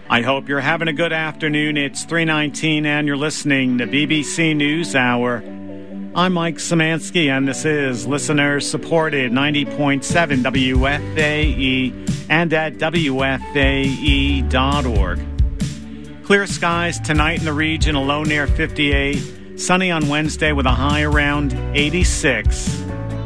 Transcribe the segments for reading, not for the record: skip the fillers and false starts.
I hope you're having a good afternoon. It's 3:19 and you're listening to BBC News Hour. I'm Mike Szymanski and this is listener-supported 90.7 WFAE and at WFAE.org. Clear skies tonight in the region, a low near 58. Sunny on Wednesday with a high around 86.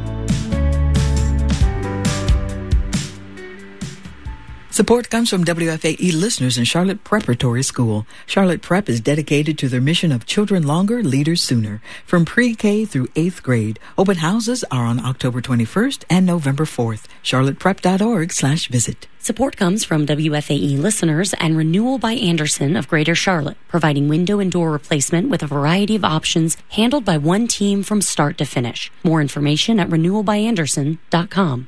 Support comes from WFAE listeners in Charlotte Preparatory School. Charlotte Prep is dedicated to their mission of children longer, leaders sooner. From pre-K through 8th grade. Open houses are on October 21st and November 4th. charlotteprep.org/visit. Support comes from WFAE listeners and Renewal by Andersen of Greater Charlotte, providing window and door replacement with a variety of options handled by one team from start to finish. More information at renewalbyandersen.com.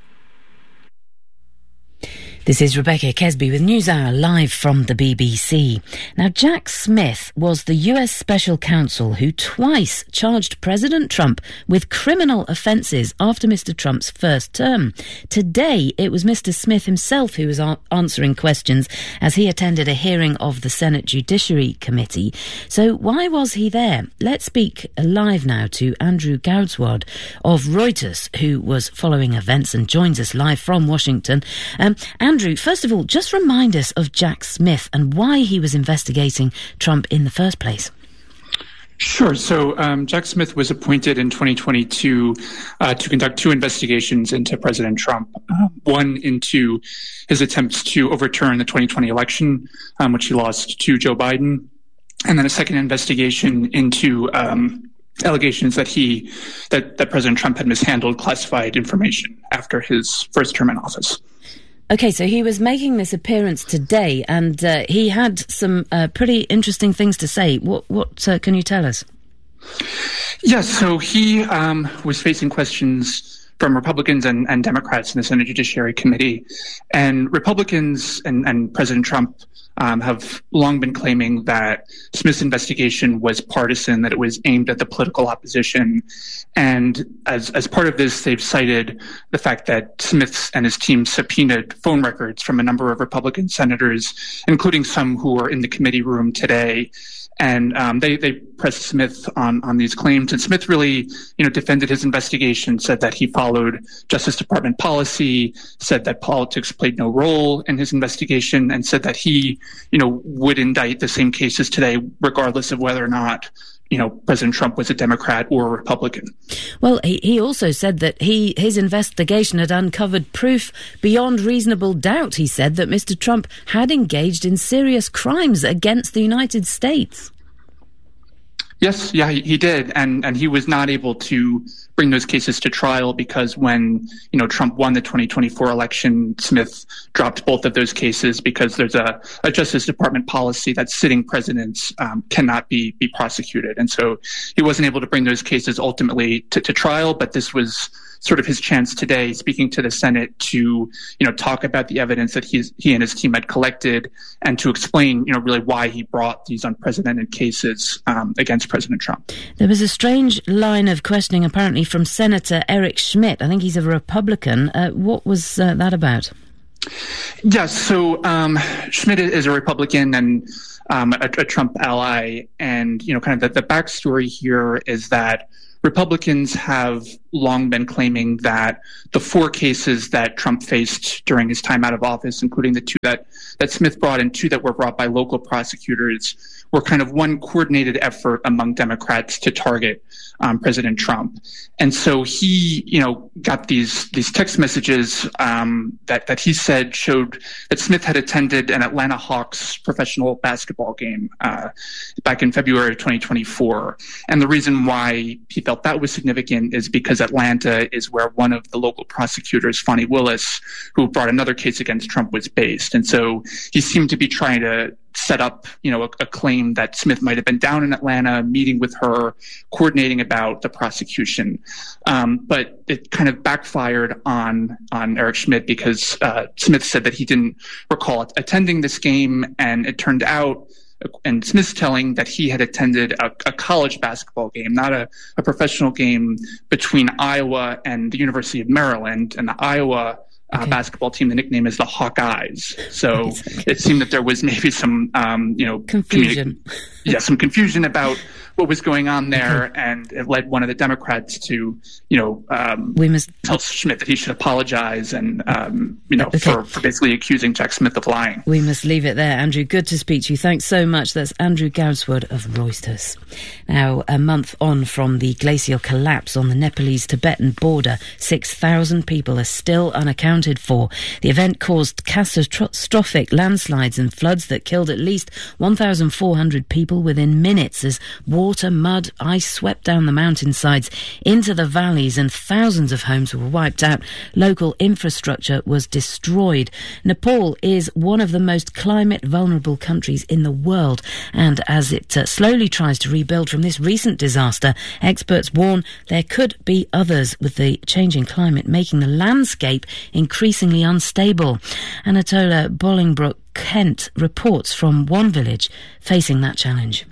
This is Rebecca Kesby with NewsHour live from the BBC. Now, Jack Smith was the US Special Counsel who twice charged President Trump with criminal offences after Mr. Trump's first term. Today, it was Mr. Smith himself who was answering questions as he attended a hearing of the Senate Judiciary Committee. So why was he there? Let's speak live now to Andrew Goudsward of Reuters, who was following events and joins us live from Washington. Andrew, first of all, just remind us of Jack Smith and why he was investigating Trump in the first place. Sure. So Jack Smith was appointed in 2022 to conduct two investigations into President Trump. One into his attempts to overturn the 2020 election, which he lost to Joe Biden. And then a second investigation into allegations that that President Trump had mishandled classified information after his first term in office. Okay, so he was making this appearance today, and he had some pretty interesting things to say. What can you tell us? Yes, so he was facing questions from Republicans and Democrats in the Senate Judiciary Committee. And Republicans and President Trump have long been claiming that Smith's investigation was partisan, that it was aimed at the political opposition. And as part of this, they've cited the fact that Smith and his team subpoenaed phone records from a number of Republican senators, including some who are in the committee room today. And they pressed Smith on these claims. And Smith really, defended his investigation, said that he followed Justice Department policy, said that politics played no role in his investigation, and said that he, would indict the same cases today, regardless of whether or not President Trump was a Democrat or a Republican. Well, he also said that his investigation had uncovered proof beyond reasonable doubt, he said, that Mr. Trump had engaged in serious crimes against the United States. Yes, yeah, he did. And he was not able to bring those cases to trial because when, Trump won the 2024 election, Smith dropped both of those cases because there's a Justice Department policy that sitting presidents cannot be prosecuted. And so he wasn't able to bring those cases ultimately to trial, but this was sort of his chance today, speaking to the Senate, to talk about the evidence that he and his team had collected, and to explain really why he brought these unprecedented cases against President Trump. There was a strange line of questioning apparently from Senator Eric Schmidt. I think he's a Republican. What was that about? Yes, so Schmidt is a Republican and a Trump ally, and kind of the backstory here is that Republicans have long been claiming that the four cases that Trump faced during his time out of office, including the two that Smith brought and two that were brought by local prosecutors, were kind of one coordinated effort among Democrats to target President Trump. And so he, got these text messages that he said showed that Smith had attended an Atlanta Hawks professional basketball game back in February of 2024. And the reason why he felt that was significant is because Atlanta is where one of the local prosecutors, Fani Willis, who brought another case against Trump, was based. And so he seemed to be trying to set up, a claim that Smith might have been down in Atlanta, meeting with her, coordinating about the prosecution. But it kind of backfired on Eric Schmidt because Smith said that he didn't recall attending this game, and it turned out, and Smith's telling, that he had attended a college basketball game, not a professional game, between Iowa and the University of Maryland. And the Iowa basketball team. The nickname is the Hawkeyes. So it seemed that there was maybe some, confusion. Some confusion about what was going on there, and it led one of the Democrats to, we must tell Schmidt that he should apologize and, for basically accusing Jack Smith of lying. We must leave it there, Andrew. Good to speak to you. Thanks so much. That's Andrew Goudswood of Reuters. Now, a month on from the glacial collapse on the Nepalese-Tibetan border, 6,000 people are still unaccounted for. The event caused catastrophic landslides and floods that killed at least 1,400 people within minutes as water, mud, ice swept down the mountainsides into the valleys and thousands of homes were wiped out. Local infrastructure was destroyed. Nepal is one of the most climate vulnerable countries in the world, and as it slowly tries to rebuild from this recent disaster, experts warn there could be others, with the changing climate making the landscape increasingly unstable. Anatola Bolingbroke Kent reports from one village facing that challenge.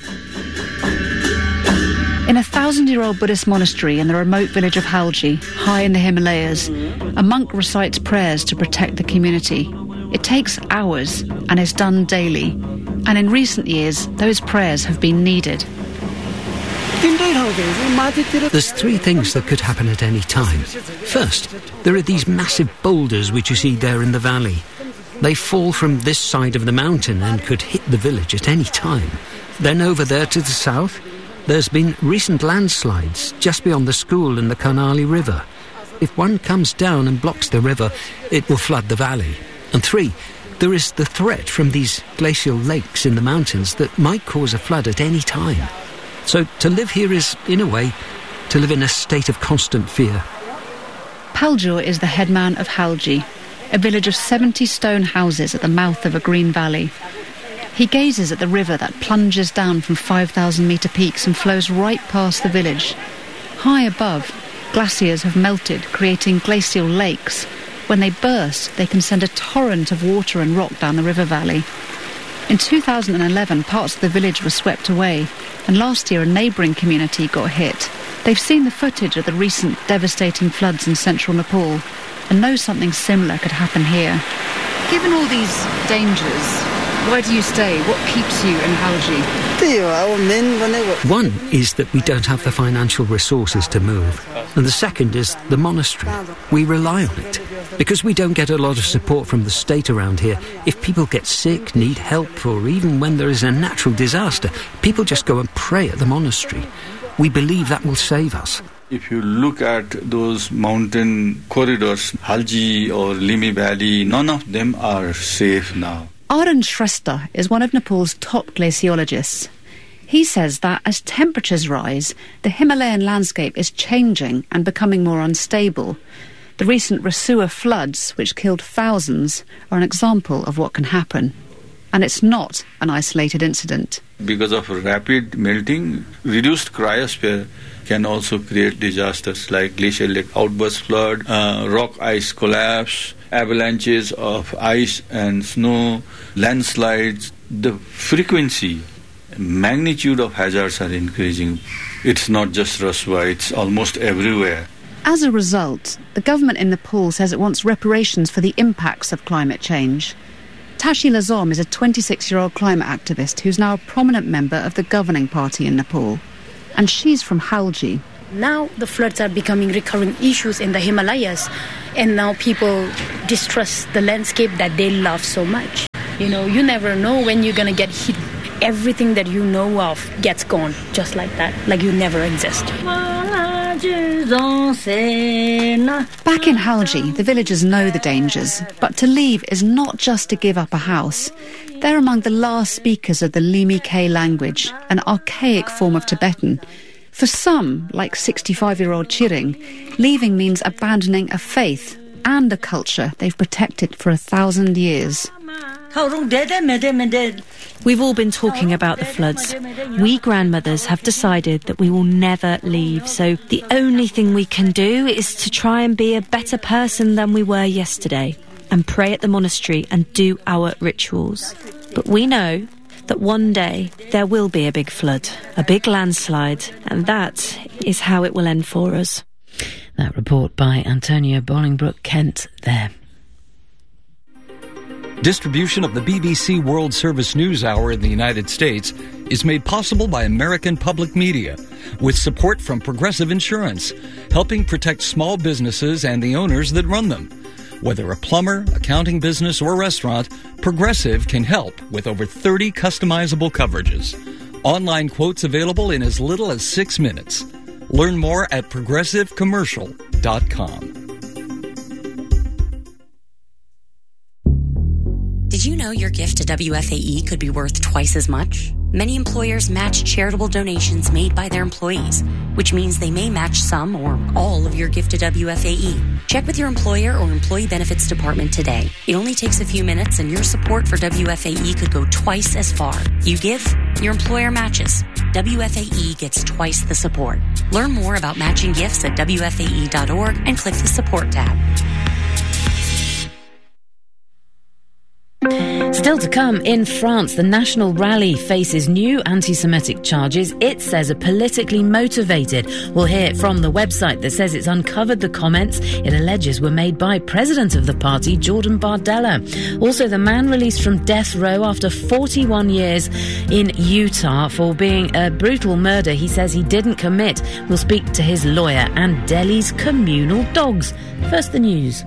In a 1,000-year-old Buddhist monastery in the remote village of Halji, high in the Himalayas, a monk recites prayers to protect the community. It takes hours and is done daily. And in recent years, those prayers have been needed. There's three things that could happen at any time. First, there are these massive boulders which you see there in the valley. They fall from this side of the mountain and could hit the village at any time. Then over there to the south, there's been recent landslides just beyond the school and the Karnali River. If one comes down and blocks the river, it will flood the valley. And three, there is the threat from these glacial lakes in the mountains that might cause a flood at any time. So to live here is, in a way, to live in a state of constant fear. Paljur is the headman of Halji, a village of 70 stone houses at the mouth of a green valley. He gazes at the river that plunges down from 5,000-metre peaks and flows right past the village. High above, glaciers have melted, creating glacial lakes. When they burst, they can send a torrent of water and rock down the river valley. In 2011, parts of the village were swept away, and last year a neighbouring community got hit. They've seen the footage of the recent devastating floods in central Nepal and know something similar could happen here. Given all these dangers, why do you stay? What keeps you in Halji? One is that we don't have the financial resources to move. And the second is the monastery. We rely on it. Because we don't get a lot of support from the state around here, if people get sick, need help, or even when there is a natural disaster, people just go and pray at the monastery. We believe that will save us. If you look at those mountain corridors, Halji or Limi Valley, none of them are safe now. Arun Shrestha is one of Nepal's top glaciologists. He says that as temperatures rise, the Himalayan landscape is changing and becoming more unstable. The recent Rasua floods, which killed thousands, are an example of what can happen. And it's not an isolated incident. Because of rapid melting, reduced cryosphere can also create disasters like glacial lake outburst flood, rock ice collapse, avalanches of ice and snow, landslides. The frequency, magnitude of hazards are increasing. It's not just Rasua, it's almost everywhere. As a result, the government in Nepal says it wants reparations for the impacts of climate change. Tashi Lazom is a 26-year-old climate activist who's now a prominent member of the governing party in Nepal. And she's from Halji. Now the floods are becoming recurring issues in the Himalayas, and now people distrust the landscape that they love so much. You know, you never know when you're going to get hit. Everything that you know of gets gone just like that, like you never exist. Back in Halji, the villagers know the dangers, but to leave is not just to give up a house. They're among the last speakers of the Limi K language, an archaic form of Tibetan. For some, like 65-year-old Chiring, leaving means abandoning a faith and a culture they've protected for 1,000 years. We've all been talking about the floods. We grandmothers have decided that we will never leave, so the only thing we can do is to try and be a better person than we were yesterday and pray at the monastery and do our rituals. But we know that one day there will be a big flood, a big landslide, and that is how it will end for us. That report by Antonia Bolingbroke Kent there. Distribution of the BBC World Service News Hour in the United States is made possible by American Public Media, with support from Progressive Insurance, helping protect small businesses and the owners that run them. Whether a plumber, accounting business, or restaurant, Progressive can help with over 30 customizable coverages. Online quotes available in as little as 6 minutes. Learn more at progressivecommercial.com. Did you know your gift to WFAE could be worth twice as much? Many employers match charitable donations made by their employees, which means they may match some or all of your gift to WFAE. Check with your employer or employee benefits department today. It only takes a few minutes and your support for WFAE could go twice as far. You give, your employer matches. WFAE gets twice the support. Learn more about matching gifts at WFAE.org and click the support tab. Still to come, in France, the National Rally faces new anti-Semitic charges it says are politically motivated. We'll hear from the website that says it's uncovered the comments it alleges were made by President of the party, Jordan Bardella. Also, the man released from death row after 41 years in Utah for being a brutal murder he says he didn't commit. We'll speak to his lawyer. And Delhi's communal dogs. First, the news.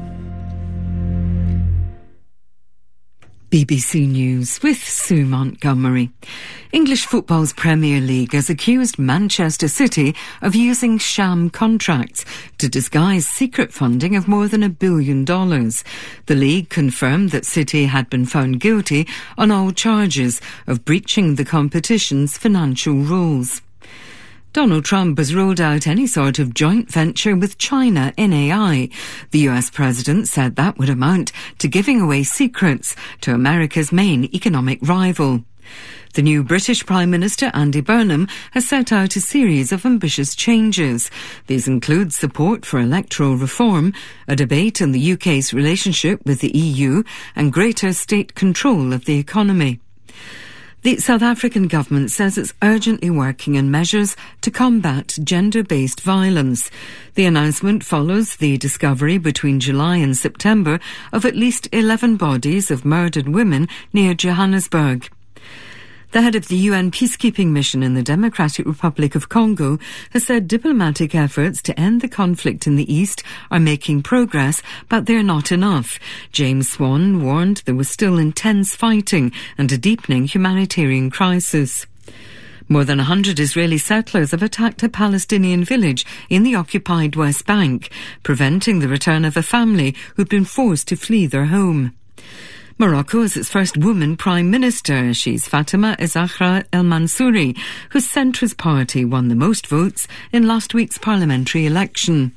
BBC News with Sue Montgomery. English football's Premier League has accused Manchester City of using sham contracts to disguise secret funding of more than $1 billion. The league confirmed that City had been found guilty on all charges of breaching the competition's financial rules. Donald Trump has ruled out any sort of joint venture with China in AI. The US president said that would amount to giving away secrets to America's main economic rival. The new British Prime Minister, Andy Burnham, has set out a series of ambitious changes. These include support for electoral reform, a debate on the UK's relationship with the EU, and greater state control of the economy. The South African government says it's urgently working on measures to combat gender-based violence. The announcement follows the discovery between July and September of at least 11 bodies of murdered women near Johannesburg. The head of the UN peacekeeping mission in the Democratic Republic of Congo has said diplomatic efforts to end the conflict in the east are making progress, but they're not enough. James Swan warned there was still intense fighting and a deepening humanitarian crisis. More than 100 Israeli settlers have attacked a Palestinian village in the occupied West Bank, preventing the return of a family who'd been forced to flee their home. Morocco has its first woman prime minister. She's Fatima Zahra El Mansouri, whose centrist party won the most votes in last week's parliamentary election.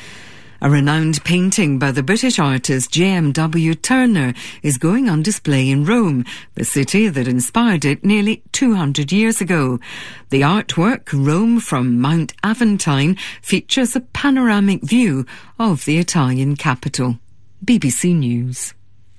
A renowned painting by the British artist J.M.W. Turner is going on display in Rome, the city that inspired it nearly 200 years ago. The artwork, Rome from Mount Aventine, features a panoramic view of the Italian capital. BBC News.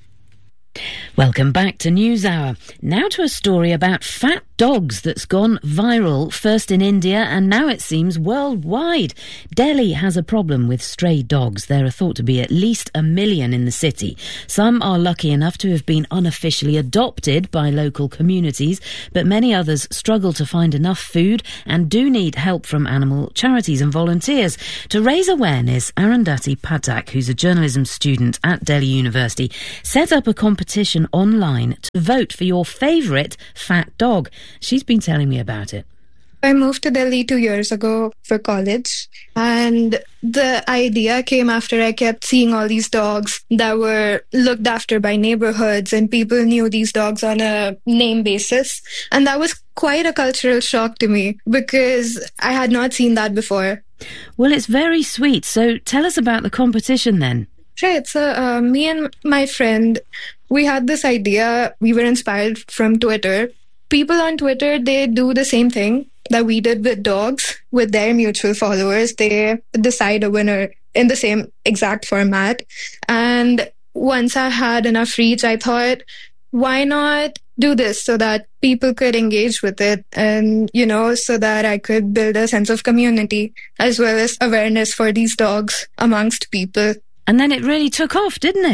Welcome back to NewsHour. Now to a story about fat dogs that's gone viral, first in India and now it seems worldwide. Delhi has a problem with stray dogs. There are thought to be at least 1 million in the city. Some are lucky enough to have been unofficially adopted by local communities, but many others struggle to find enough food and do need help from animal charities and volunteers. To raise awareness, Arundhati Pathak, who's a journalism student at Delhi University, set up a competition online to vote for your favourite fat dog. She's been telling me about it. I moved to Delhi 2 years ago for college, and the idea came after I kept seeing all these dogs that were looked after by neighborhoods, and people knew these dogs on a name basis. And that was quite a cultural shock to me because I had not seen that before. Well, it's very sweet. So tell us about the competition then. Right. So me and my friend, we had this idea. We were inspired from Twitter. People on Twitter, they do the same thing that we did with dogs, with their mutual followers. They decide a winner in the same exact format. And once I had enough reach, I thought, why not do this so that people could engage with it and, you know, so that I could build a sense of community as well as awareness for these dogs amongst people. And then it really took off, didn't it?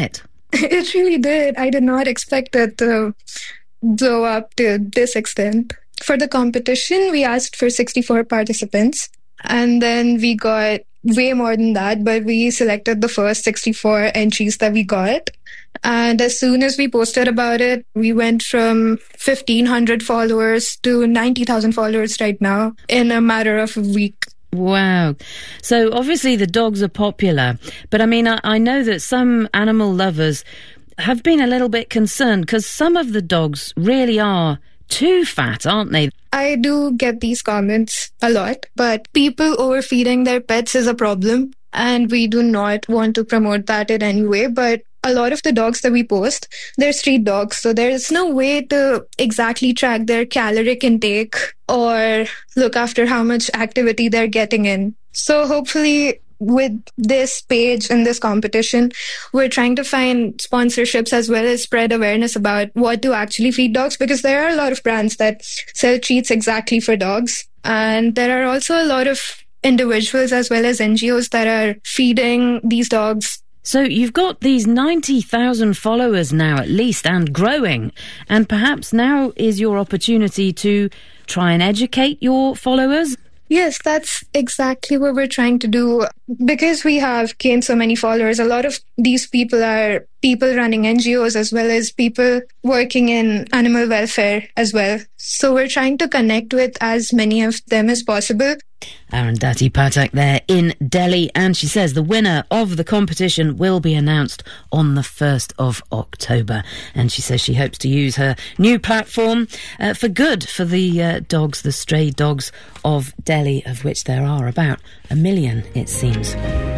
It really did. I did not expect it to blow up to this extent. For the competition, we asked for 64 participants, and then we got way more than that, but we selected the first 64 entries that we got. And as soon as we posted about it, we went from 1,500 followers to 90,000 followers right now in a matter of a week. Wow. So obviously the dogs are popular, but I mean, I know that some animal lovers have been a little bit concerned because some of the dogs really are too fat, aren't they? I do get these comments a lot, but people overfeeding their pets is a problem, and we do not want to promote that in any way. But a lot of the dogs that we post, they're street dogs, so there's no way to exactly track their caloric intake or look after how much activity they're getting in. So hopefully with this page and this competition, we're trying to find sponsorships as well as spread awareness about what to actually feed dogs, because there are a lot of brands that sell treats exactly for dogs. And there are also a lot of individuals as well as NGOs that are feeding these dogs. So you've got these 90,000 followers now at least, and growing. And perhaps now is your opportunity to try and educate your followers? Yes, that's exactly what we're trying to do. Because we have gained so many followers, a lot of these people are people running NGOs as well as people working in animal welfare as well. So we're trying to connect with as many of them as possible. Arundhati Pathak there in Delhi, and she says the winner of the competition will be announced on the 1st of October. And she says she hopes to use her new platform for good for the dogs, the stray dogs of Delhi, of which there are about 1 million, it seems.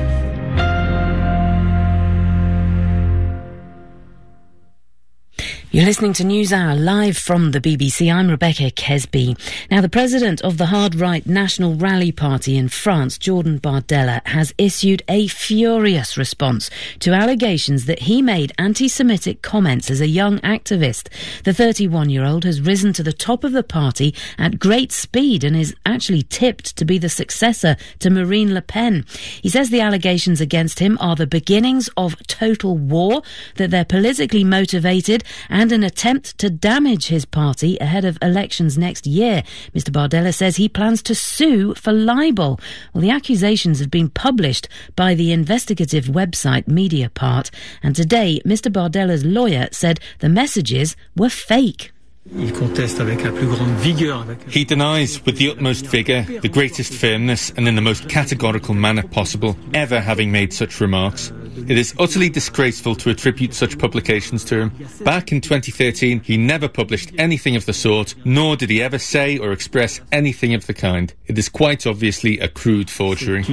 You're listening to NewsHour live from the BBC. I'm Rebecca Kesby. Now, the president of the hard-right National Rally Party in France, Jordan Bardella, has issued a furious response to allegations that he made anti-Semitic comments as a young activist. The 31-year-old has risen to the top of the party at great speed and is actually tipped to be the successor to Marine Le Pen. He says the allegations against him are the beginnings of total war, that they're politically motivated and an attempt to damage his party ahead of elections next year. Mr. Bardella says he plans to sue for libel. Well, the accusations have been published by the investigative website Mediapart, and today Mr. Bardella's lawyer said the messages were fake. He denies with the utmost vigour, the greatest firmness and in the most categorical manner possible ever having made such remarks. It is utterly disgraceful to attribute such publications to him. Back in 2013, he never published anything of the sort, nor did he ever say or express anything of the kind. It is quite obviously a crude forgery.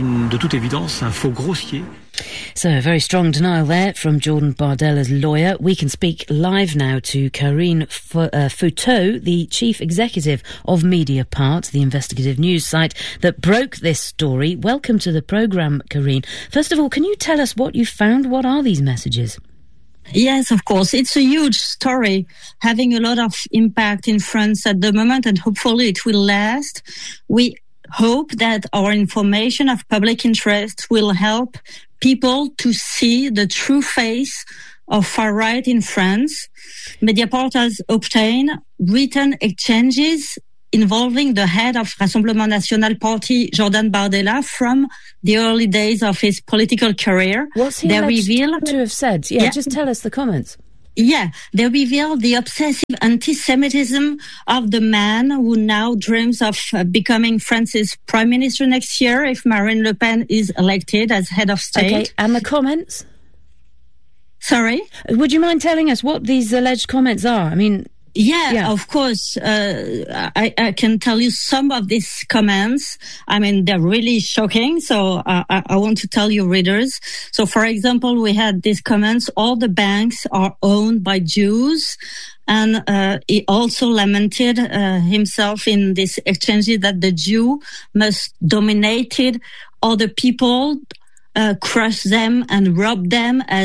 So, a very strong denial there from Jordan Bardella's lawyer. We can speak live now to Karine Fouteau, the chief executive of Mediapart, the investigative news site that broke this story. Welcome to the programme, Karine. First of all, can you tell us what you found? What are these messages? Yes, of course. It's a huge story, having a lot of impact in France at the moment, and hopefully it will last. We hope that our information of public interest will help people to see the true face of far-right in France. Mediapart has obtained written exchanges involving the head of Rassemblement National Party, Jordan Bardella, from the early days of his political career. What's he alleged to have said? Yeah, just tell us the comments. Yeah, they reveal the obsessive anti-Semitism of the man who now dreams of becoming France's prime minister next year if Marine Le Pen is elected as head of state. Okay, and the comments? Sorry? Would you mind telling us what these alleged comments are? I mean... Yeah, of course. I can tell you some of these comments. I mean, they're really shocking. So I want to tell you, readers. So, for example, we had these comments: all the banks are owned by Jews. And he also lamented himself in this exchange that the Jew must dominate other people, crush them and rob them as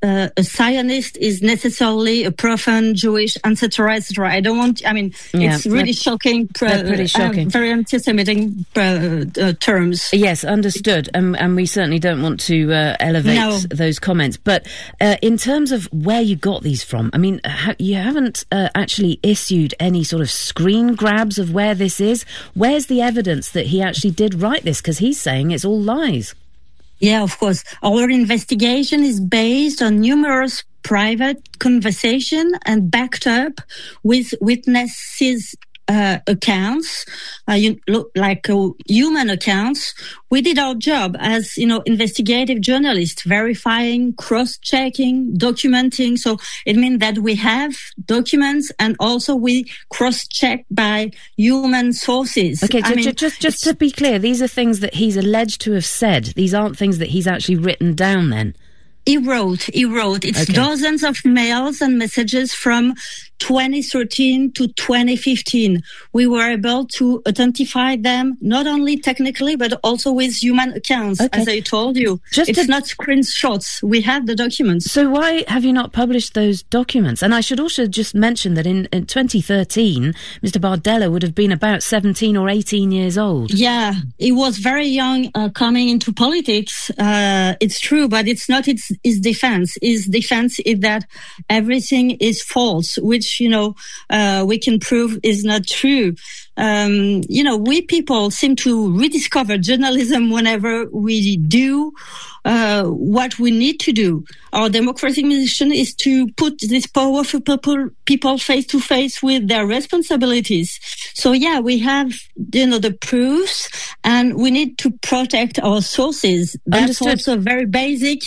a Zionist is necessarily a profane Jewish, etc., etc. I don't want. I mean, it's really shocking. Pretty shocking. Very anti-Semitic terms. Yes, understood. And we certainly don't want to elevate those comments. But in terms of where you got these from, I mean, you haven't actually issued any sort of screen grabs of where this is. Where's the evidence that he actually did write this? Because he's saying it's all lies. Yeah, of course. Our investigation is based on numerous private conversation and backed up with witnesses' accounts, like human accounts. We did our job as, investigative journalists, verifying, cross-checking, documenting. So it means that we have documents and also we cross-check by human sources. Okay, just to be clear, these are things that he's alleged to have said. These aren't things that he's actually written down then. He wrote. It's dozens of mails and messages from 2013 to 2015. We were able to identify them not only technically, but also with human accounts, as I told you. It's not screenshots. We have the documents. So why have you not published those documents? And I should also just mention that in 2013, Mr. Bardella would have been about 17 or 18 years old. Yeah, he was very young coming into politics. It's true, but it's not his defense. His defense is that everything is false, which, we can prove is not true. We people seem to rediscover journalism whenever we do what we need to do. Our democratic mission is to put these powerful people face to face with their responsibilities. So yeah, we have, the proofs, and we need to protect our sources. That's also very basic,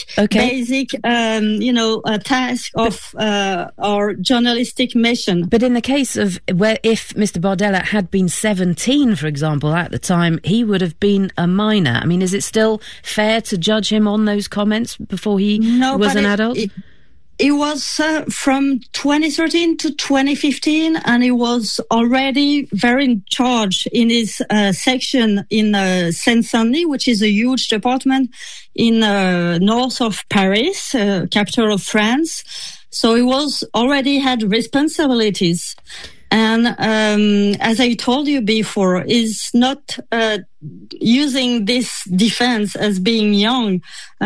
task of our journalistic mission. But in the case of if Mr. Bardella had been 17, for example, at the time, he would have been a minor. I mean, is it still fair to judge him on those comments before he was an adult? It was from 2013 to 2015, and he was already very in charge in his section in Seine-Saint-Denis, which is a huge department in north of Paris, capital of France. So he was already had responsibilities. And as I told you before, is not using this defense as being young.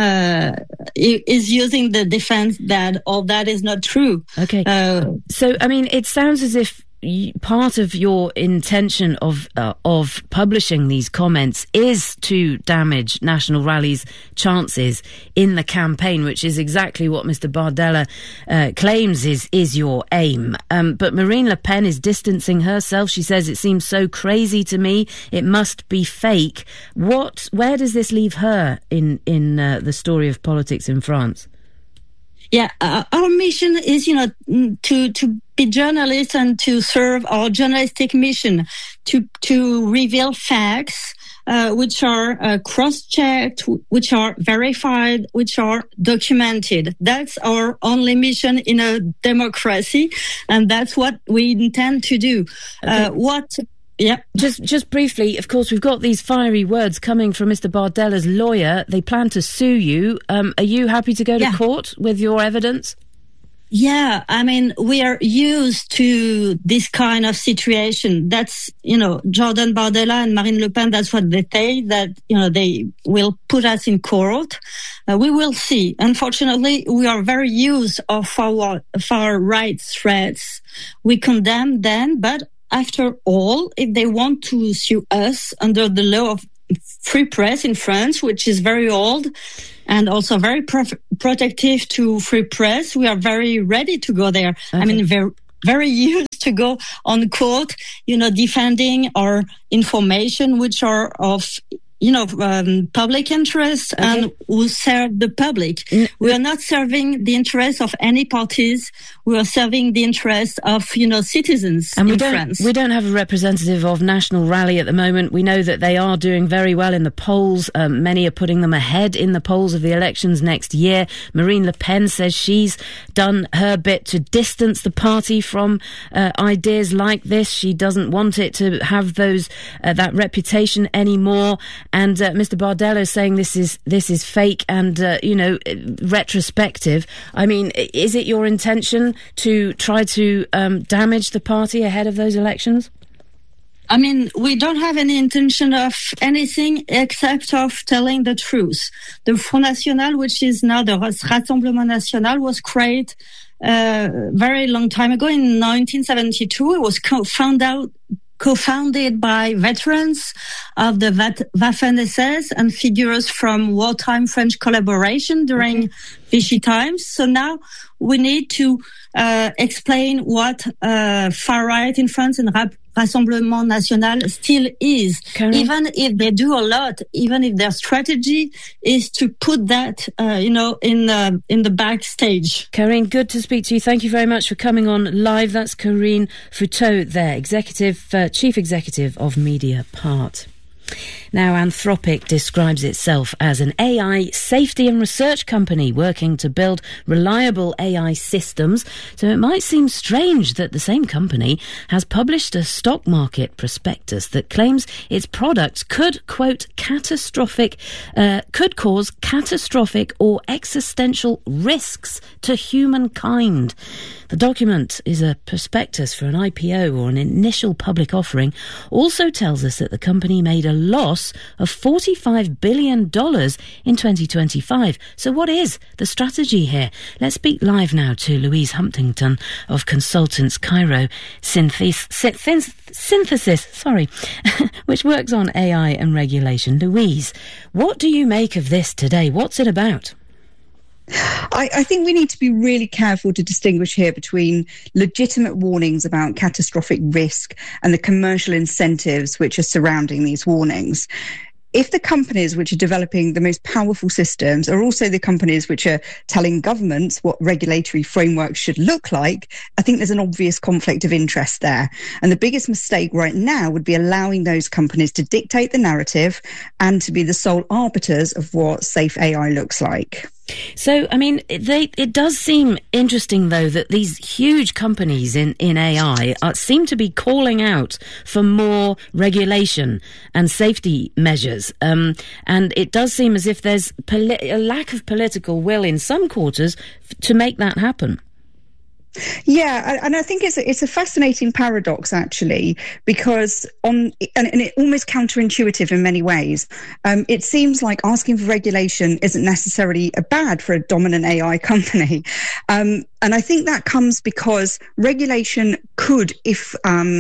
Is using the defense that all that is not true. Okay. So, I mean, it sounds as if part of your intention of publishing these comments is to damage National Rally's chances in the campaign, which is exactly what Mr. Bardella claims is your aim. But Marine Le Pen is distancing herself. She says it seems so crazy to me. It must be fake. Where does this leave her in the story of politics in France? Yeah, our mission is, to be journalists and to serve our journalistic mission, to reveal facts, which are cross-checked, which are verified, which are documented. That's our only mission in a democracy, and that's what we intend to do. Okay. Yeah. Just briefly, of course, we've got these fiery words coming from Mr. Bardella's lawyer. They plan to sue you. Are you happy to go to court with your evidence? Yeah, I mean, we are used to this kind of situation. That's, Jordan Bardella and Marine Le Pen, that's what they say, that, they will put us in court. We will see. Unfortunately, we are very used of our far-right threats. We condemn them, but after all, if they want to sue us under the law of free press in France, which is very old and also very protective to free press, we are very ready to go there. Okay. I mean, very, very used to go on court, defending our information, which are of public interest and who serve the public. We are not serving the interest of any parties. We are serving the interest of, citizens in France. We don't have a representative of National Rally at the moment. We know that they are doing very well in the polls. Many are putting them ahead in the polls of the elections next year. Marine Le Pen says she's done her bit to distance the party from ideas like this. She doesn't want it to have that reputation anymore. and Mr. Bardella is saying this is fake and retrospective. I mean, is it your intention to try to damage the party ahead of those elections? I mean, we don't have any intention of anything except of telling the truth. The Front National, which is now the Rassemblement National, was created very long time ago in 1972. It was co-founded by veterans of the Waffen-SS and figures from wartime French collaboration during Vichy times. So now we need to explain what far right in France and Rassemblement National still is. Even if they do a lot, even if their strategy is to put that, in the backstage. Corinne, good to speak to you. Thank you very much for coming on live. That's Corinne Fouteau there, Chief Executive of Mediapart. Now, Anthropic describes itself as an AI safety and research company working to build reliable AI systems. So it might seem strange that the same company has published a stock market prospectus that claims its products could, quote, could cause catastrophic or existential risks to humankind. The document is a prospectus for an IPO or an initial public offering. Also tells us that the company made a loss of $45 billion in 2025. So what is the strategy here? Let's speak live now to Louise Huntington of Consultants Cairo Synthesis, which works on AI and regulation. Louise, what do you make of this today? What's it about? I think we need to be really careful to distinguish here between legitimate warnings about catastrophic risk and the commercial incentives which are surrounding these warnings. If the companies which are developing the most powerful systems are also the companies which are telling governments what regulatory frameworks should look like, I think there's an obvious conflict of interest there. And the biggest mistake right now would be allowing those companies to dictate the narrative and to be the sole arbiters of what safe AI looks like. So, I mean, it does seem interesting, though, that these huge companies in AI seem to be calling out for more regulation and safety measures. And it does seem as if there's a lack of political will in some quarters to make that happen. Yeah, and I think it's a fascinating paradox, actually, because and it almost counterintuitive in many ways. It seems like asking for regulation isn't necessarily bad for a dominant AI company. And I think that comes because regulation could, if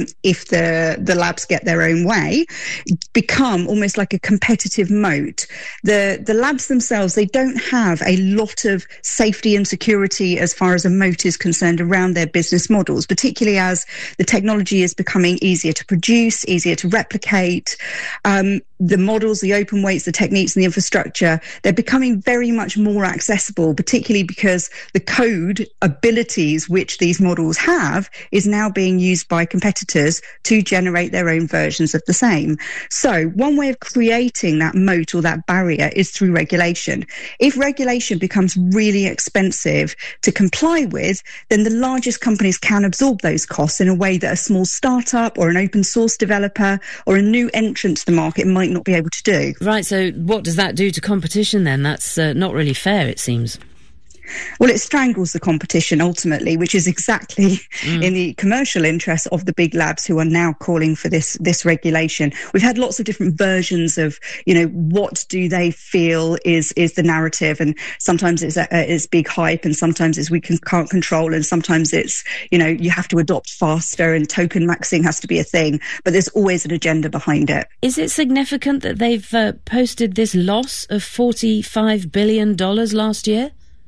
the labs get their own way, become almost like a competitive moat. The labs themselves, they don't have a lot of safety and security as far as a moat is concerned around their business models, particularly as the technology is becoming easier to produce, easier to replicate. The models, the open weights, the techniques and the infrastructure, they're becoming very much more accessible, particularly because the code abilities which these models have is now being used by competitors to generate their own versions of the same. So one way of creating that moat or that barrier is through regulation. If regulation becomes really expensive to comply with, then the largest companies can absorb those costs in a way that a small startup or an open source developer or a new entrant to the market might not be able to do. Right, so what does that do to competition then? That's not really fair, it seems. Well, it strangles the competition ultimately, which is exactly in the commercial interest of the big labs who are now calling for this regulation. We've had lots of different versions of, what do they feel is the narrative, and sometimes it's big hype, and sometimes it's we can't control, and sometimes it's you have to adopt faster, and token maxing has to be a thing. But there's always an agenda behind it. Is it significant that they've posted this loss of $45 billion last year?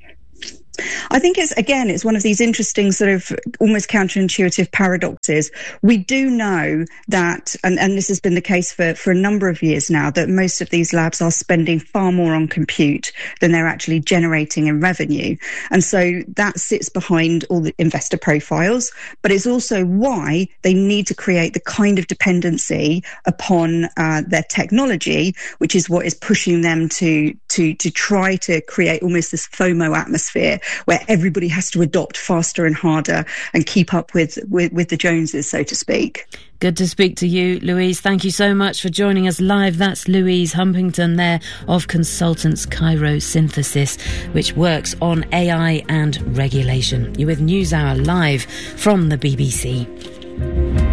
I think it's one of these interesting sort of almost counterintuitive paradoxes. We do know that, and this has been the case for a number of years now, that most of these labs are spending far more on compute than they're actually generating in revenue. And so that sits behind all the investor profiles, but it's also why they need to create the kind of dependency upon their technology, which is what is pushing them to try to create almost this FOMO atmosphere, where everybody has to adopt faster and harder and keep up with the Joneses, so to speak. Good to speak to you, Louise. Thank you so much for joining us live. That's Louise Humpington there of Consultants Cairo Synthesis, which works on AI and regulation. You're with NewsHour live from the BBC.